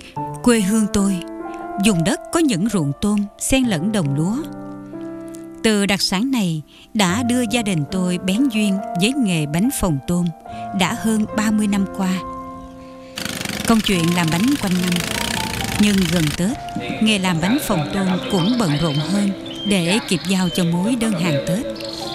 Quê hương tôi, vùng đất có những ruộng tôm xen lẫn đồng lúa. Từ đặc sản này đã đưa gia đình tôi bén duyên với nghề bánh phồng tôm đã hơn 30 năm qua. Công chuyện làm bánh quanh năm, nhưng gần Tết, nghề làm bánh phồng tôm cũng bận rộn hơn để kịp giao cho mối đơn hàng Tết.